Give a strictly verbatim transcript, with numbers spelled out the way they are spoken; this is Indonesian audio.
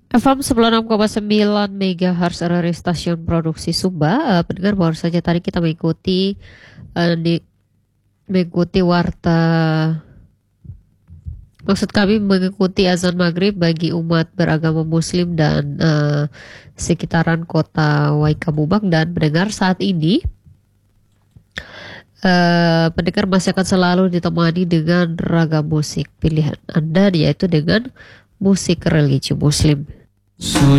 F M sembilan puluh enam koma sembilan MHz dari stasiun produksi Sumba. Eh, pendengar baru saja tadi kita mengikuti eh, di, mengikuti warta maksud kami mengikuti azan maghrib bagi umat beragama muslim dan eh, sekitaran kota Waikabubak. Dan pendengar saat ini eh, pendengar masih akan selalu ditemani dengan ragam musik pilihan Anda, yaitu dengan musik religi muslim.